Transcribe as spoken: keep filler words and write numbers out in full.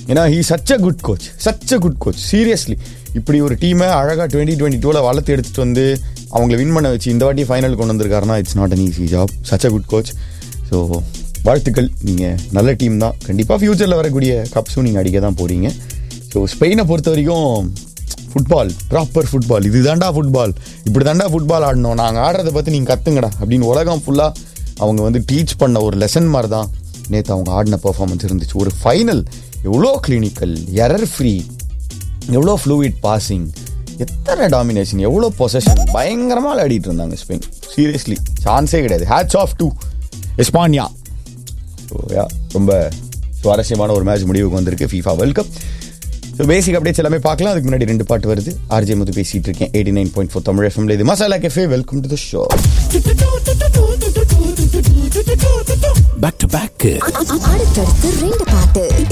ஏன்னா he such a good coach, such a good coach. Seriously இப்படி ஒரு டீமை அழகாக டுவெண்ட்டி டுவெண்ட்டி டூவில் வளர்த்து எடுத்துகிட்டு வந்து அவங்கள வின் பண்ண வச்சு இந்த வாட்டி ஃபைனல் கொண்டு வந்திருக்காருன்னா it's not an easy job. Such a good coach. So வாழ்த்துக்கள், நீங்கள் நல்ல டீம் தான். கண்டிப்பாக ஃப்யூச்சரில் வரக்கூடிய கப்ஸும் நீங்கள் அடிக்க தான் போகிறீங்க. ஸோ ஸ்பெயினை பொறுத்த வரைக்கும் ஃபுட்பால், ப்ராப்பர் ஃபுட்பால், இது தாண்டா ஃபுட்பால், இப்படி தாண்டா ஃபுட்பால் ஆடணும், நாங்கள் ஆடுறதை பற்றி நீங்கள் கற்றுங்கடா அப்படின்னு உலகம் ஃபுல்லாக அவங்க வந்து டீச் பண்ண ஒரு லெசன் மாதிரி தான் நேற்று அவங்க ஆடின பர்ஃபார்மன்ஸ் இருந்துச்சு. ஒரு ஃபைனல் எவ்வளோ கிளினிக்கல், எரர் ஃப்ரீ, எவ்வளோ ஃப்ளூயிட் பாசிங், எத்தனை டாமினேஷன், எவ்வளோ பொசஷன், பயங்கரமாக விளையாடிட்டு இருந்தாங்க ஸ்பெயின். சீரியஸ்லி சான்ஸே கிடையாது. Hats off to எஸ்பானியா. So yeah, ரொம்ப சுவாரஸ்யமான ஒரு மேட்ச் முடிவுக்கு வந்திருக்கு FIFA world cup. So basic updates எல்லாமே பார்க்கலாம். அதுக்கு முன்னாடி ரெண்டு பாட்டு வருது. ஆர்ஜே முத்து பேசிட்டு இருக்கேன் eighty nine point four Tamil எஃப்எம்ல. இது masala cafe. Welcome to the show. Back to back அடுத்தடுத்து ரெண்டு பாட்டு.